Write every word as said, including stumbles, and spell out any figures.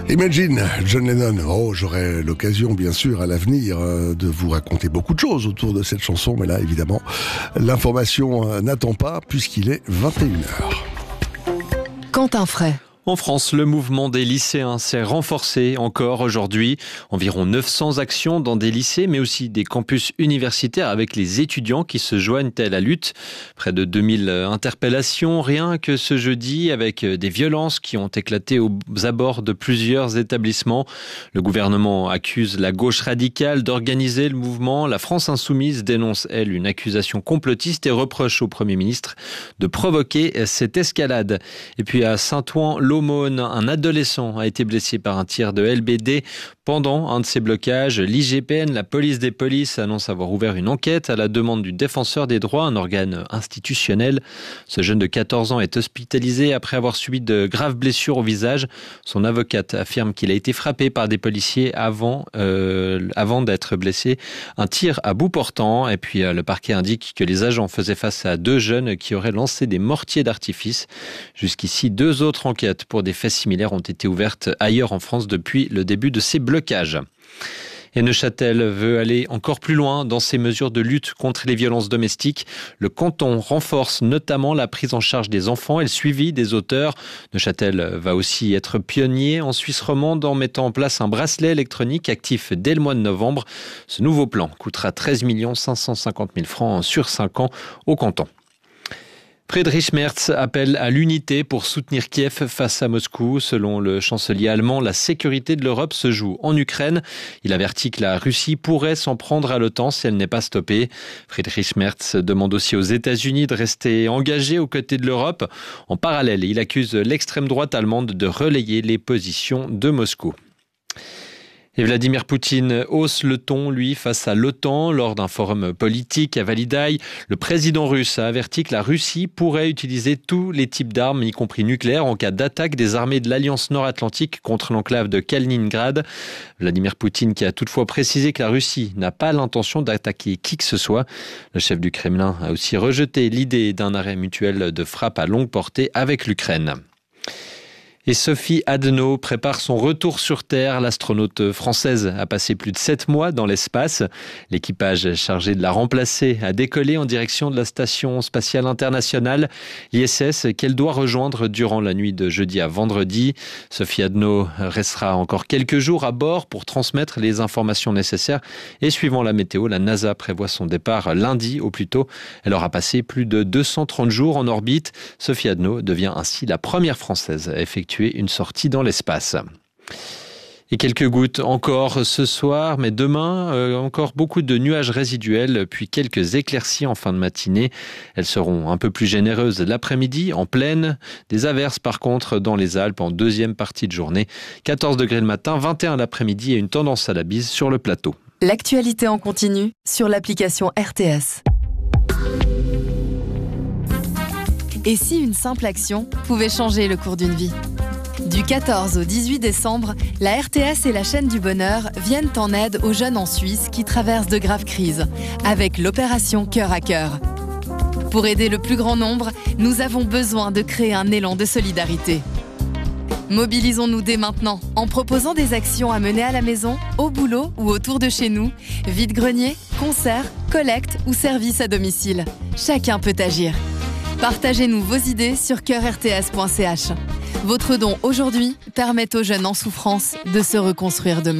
Imagine, John Lennon. Oh, j'aurai l'occasion, bien sûr, à l'avenir, euh, de vous raconter beaucoup de choses autour de cette chanson. Mais là, évidemment, l'information euh, n'attend pas puisqu'il est vingt et une heures. Quentin Fray. En France, le mouvement des lycéens s'est renforcé encore aujourd'hui. Environ neuf cents actions dans des lycées, mais aussi des campus universitaires avec les étudiants qui se joignent à la lutte. Près de deux mille interpellations, rien que ce jeudi, avec des violences qui ont éclaté aux abords de plusieurs établissements. Le gouvernement accuse la gauche radicale d'organiser le mouvement. La France insoumise dénonce, elle, une accusation complotiste et reproche au Premier ministre de provoquer cette escalade. Et puis à Saint-Ouen, l'Aumône, un adolescent a été blessé par un tir de L B D pendant un de ces blocages. L'I G P N, la police des polices, annonce avoir ouvert une enquête à la demande du défenseur des droits, un organe institutionnel. Ce jeune de quatorze ans est hospitalisé après avoir subi de graves blessures au visage. Son avocate affirme qu'il a été frappé par des policiers avant, euh, avant d'être blessé. Un tir à bout portant. Et puis euh, le parquet indique que les agents faisaient face à deux jeunes qui auraient lancé des mortiers d'artifice. Jusqu'ici, deux autres enquêtes pour des faits similaires ont été ouvertes ailleurs en France depuis le début de ces blocages. Et Neuchâtel veut aller encore plus loin dans ses mesures de lutte contre les violences domestiques. Le canton renforce notamment la prise en charge des enfants et le suivi des auteurs. Neuchâtel va aussi être pionnier en Suisse romande en mettant en place un bracelet électronique actif dès le mois de novembre. Ce nouveau plan coûtera treize millions cinq cent cinquante mille francs sur cinq ans au canton. Friedrich Merz appelle à l'unité pour soutenir Kiev face à Moscou. Selon le chancelier allemand, la sécurité de l'Europe se joue en Ukraine. Il avertit que la Russie pourrait s'en prendre à l'OTAN si elle n'est pas stoppée. Friedrich Merz demande aussi aux États-Unis de rester engagés aux côtés de l'Europe. En parallèle, il accuse l'extrême droite allemande de relayer les positions de Moscou. Et Vladimir Poutine hausse le ton, lui, face à l'OTAN. Lors d'un forum politique à Validaï, le président russe a averti que la Russie pourrait utiliser tous les types d'armes, y compris nucléaires, en cas d'attaque des armées de l'Alliance nord-atlantique contre l'enclave de Kaliningrad. Vladimir Poutine qui a toutefois précisé que la Russie n'a pas l'intention d'attaquer qui que ce soit. Le chef du Kremlin a aussi rejeté l'idée d'un arrêt mutuel de frappe à longue portée avec l'Ukraine. Et Sophie Adno prépare son retour sur Terre. L'astronaute française a passé plus de sept mois dans l'espace. L'équipage chargé de la remplacer a décollé en direction de la Station spatiale internationale, l'I S S, qu'elle doit rejoindre durant la nuit de jeudi à vendredi. Sophie Adno restera encore quelques jours à bord pour transmettre les informations nécessaires. Et suivant la météo, la NASA prévoit son départ lundi au plus tôt. Elle aura passé plus de deux cent trente jours en orbite. Sophie Adno devient ainsi la première Française à effectuer une sortie dans l'espace. Et quelques gouttes encore ce soir, mais demain, euh, encore beaucoup de nuages résiduels, puis quelques éclaircies en fin de matinée. Elles seront un peu plus généreuses l'après-midi, en plaine. Des averses par contre dans les Alpes en deuxième partie de journée. quatorze degrés le matin, vingt et un l'après-midi et une tendance à la bise sur le plateau. L'actualité en continu sur l'application R T S. Et si une simple action pouvait changer le cours d'une vie ? Du quatorze au dix-huit décembre, la R T S et la chaîne du bonheur viennent en aide aux jeunes en Suisse qui traversent de graves crises, avec l'opération Cœur à Cœur. Pour aider le plus grand nombre, nous avons besoin de créer un élan de solidarité. Mobilisons-nous dès maintenant en proposant des actions à mener à la maison, au boulot ou autour de chez nous, vide-grenier, concerts, collectes ou services à domicile. Chacun peut agir. Partagez-nous vos idées sur cœur r t s point c h. Votre don aujourd'hui permet aux jeunes en souffrance de se reconstruire demain.